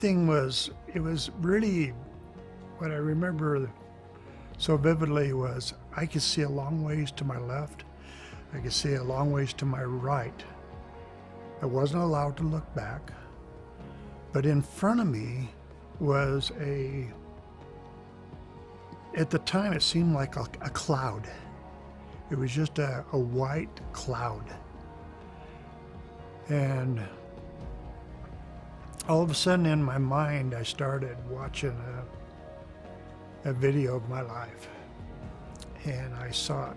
It was really, what I remember so vividly was I could see a long ways to my left. I could see a long ways to my right. I wasn't allowed to look back, but in front of me was at the time it seemed like a cloud. It was just a white cloud. And all of a sudden in my mind, I started watching a video of my life. And I saw it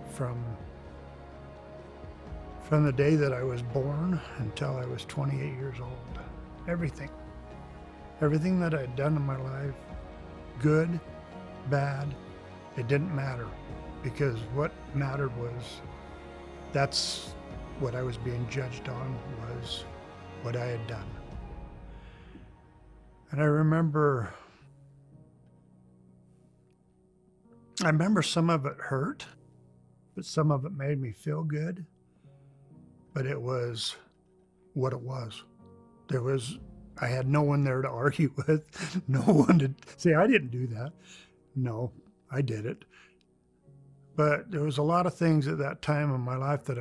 from the day that I was born until I was 28 years old. Everything. Everything that I'd done in my life, good, bad, it didn't matter. Because what mattered was, that's what I was being judged on, was what I had done. And I remember some of it hurt, but some of it made me feel good. But it was what it was. I had no one there to argue with, no one to say, I didn't do that. No, I did it. But there was a lot of things at that time in my life that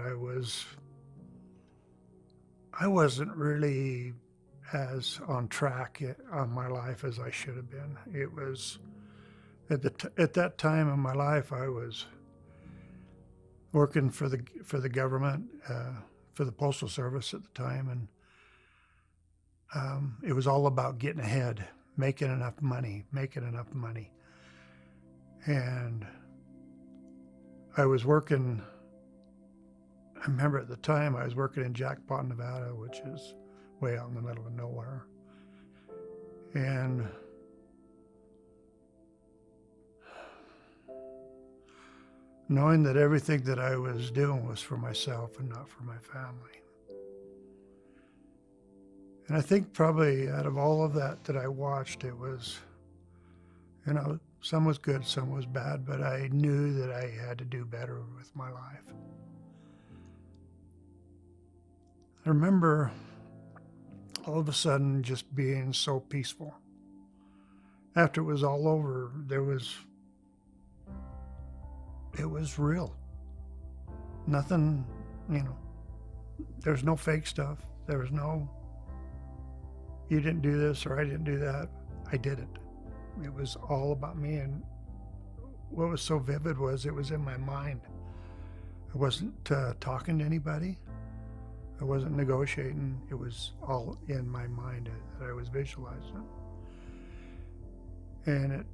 I wasn't really as on track on my life as I should have been. It was at that time in my life, I was working for the government, for the Postal Service at the time, and it was all about getting ahead, making enough money. And I was working, I remember at the time I was working in Jackpot, Nevada, which is way out in the middle of nowhere. And knowing that everything that I was doing was for myself and not for my family. And I think probably out of all of that I watched, it was, some was good, some was bad, but I knew that I had to do better with my life. I remember all of a sudden just being so peaceful. After it was all over, it was real. Nothing, there's no fake stuff. There was no, you didn't do this or I didn't do that. I did it. It was all about me. And what was so vivid was it was in my mind. I wasn't talking to anybody. I wasn't negotiating. It was all in my mind that I was visualizing. And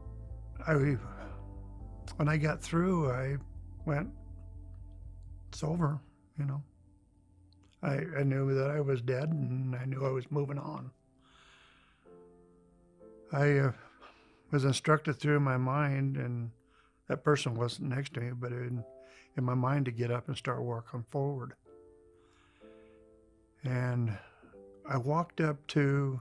when I got through, I went, it's over, I knew that I was dead, and I knew I was moving on. I was instructed through my mind, and that person wasn't next to me, but in my mind to get up and start working forward. And I walked up to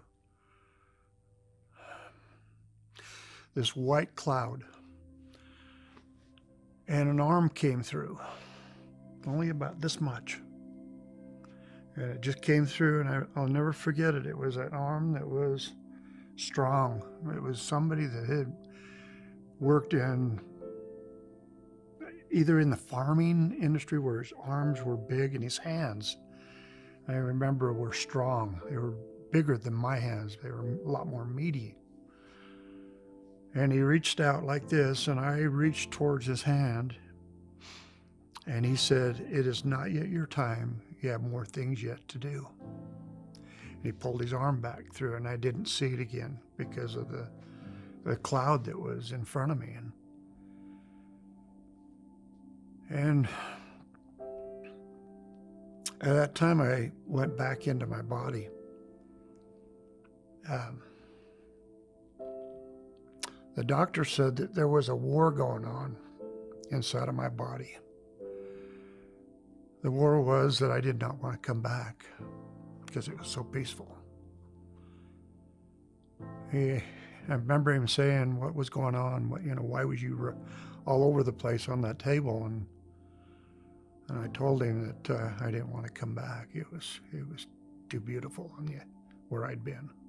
this white cloud, and an arm came through, only about this much. And it just came through, and I'll never forget it. It was an arm that was strong. It was somebody that had worked either in the farming industry where his arms were big and his hands, I remember, were strong. They were bigger than my hands. They were a lot more meaty. And he reached out like this, and I reached towards his hand, and he said, "It is not yet your time. You have more things yet to do." And he pulled his arm back through, and I didn't see it again because of the cloud that was in front of me. And at that time, I went back into my body. The doctor said that there was a war going on inside of my body. The war was that I did not want to come back because it was so peaceful. I remember him saying what was going on, why was you all over the place on that table? And I told him that I didn't want to come back. It was too beautiful where I'd been.